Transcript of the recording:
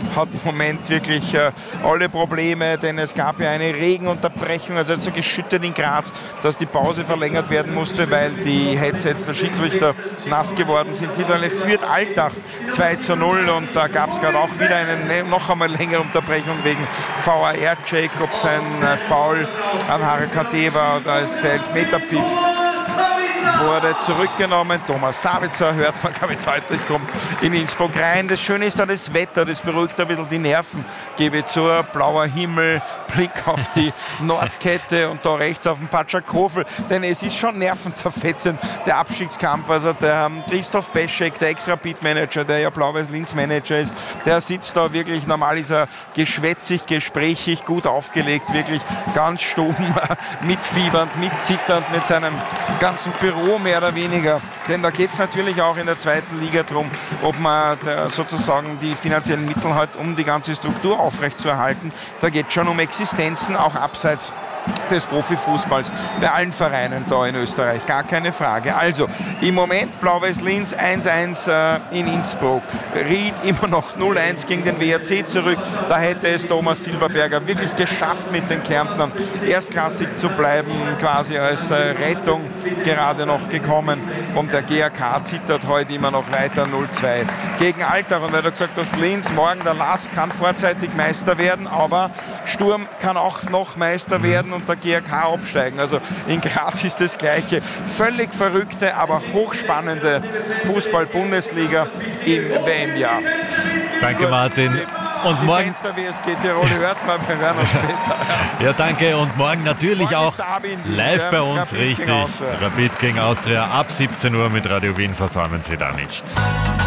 hat im Moment wirklich alle Probleme, denn es gab ja eine Regenunterbrechung, also so geschüttet in Graz, dass die Pause verlängert werden musste, weil die Headsets der Schiedsrichter nass geworden sind. Mittlerweile führt Altach 2:0 und da gab es gerade auch wieder eine noch einmal längere Unterbrechung wegen VAR. Jacob sein Foul an Harakateva, da ist der Elfmeterpfiff wurde zurückgenommen. Thomas Sabitzer, hört man, glaube ich, deutlich, kommt in Innsbruck rein. Das Schöne ist da das Wetter, das beruhigt ein bisschen die Nerven, gebe ich zu. Blauer Himmel, Blick auf die Nordkette und da rechts auf den Patschakofel, denn es ist schon nervenzerfetzend, der Abstiegskampf. Also der Christoph Peschek, der Ex-Rapid-Manager, der ja Blau-Weiß-Linz-Manager ist, der sitzt da wirklich, normal ist er geschwätzig, gesprächig, gut aufgelegt, wirklich ganz stumm, mitfiebernd, mitzitternd mit seinem ganzen Büro mehr oder weniger. Denn da geht es natürlich auch in der zweiten Liga darum, ob man sozusagen die finanziellen Mittel hat, um die ganze Struktur aufrechtzuerhalten. Da geht es schon um Existenzen, auch abseits des Profifußballs bei allen Vereinen da in Österreich, gar keine Frage. Also im Moment Blau-Weiß-Linz 1:1 in Innsbruck. Ried immer noch 0:1 gegen den WRC zurück. Da hätte es Thomas Silberberger wirklich geschafft, mit den Kärntnern erstklassig zu bleiben, quasi als Rettung gerade noch gekommen. Und der GAK zittert heute immer noch weiter 0:2 gegen Altach. Und weil du gesagt hast, Linz, morgen der Lask kann vorzeitig Meister werden, aber Sturm kann auch noch Meister werden und der GAK absteigen. Also in Graz ist das Gleiche. Völlig verrückte, aber hochspannende Fußball-Bundesliga im WM-Jahr. Danke, Martin. Und morgen Fenster WSG Tirol hört man, wir hören uns später. Ja, danke. Und morgen natürlich Morgen auch ist Derby in Wien, live bei ja, uns, Rapid gegen richtig. Austria. Rapid gegen Austria ab 17 Uhr mit Radio Wien, versäumen Sie da nichts.